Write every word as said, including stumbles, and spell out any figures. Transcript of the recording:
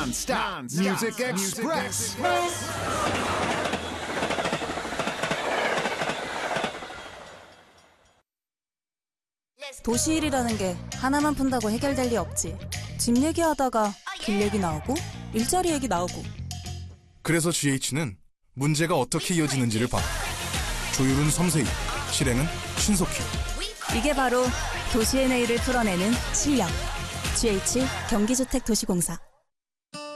Non-stop Music Express. 도시일이라는 게 하나만 푼다고 해결될 리 없지. 집 얘기하다가 길 얘기 나오고 일자리 얘기 나오고. 그래서 지에이치는 문제가 어떻게 이어지는지를 봐. 조율은 섬세히, 실행은 신속히. 이게 바로 도시의 내일을 풀어내는 실력. 지에이치 경기주택도시공사.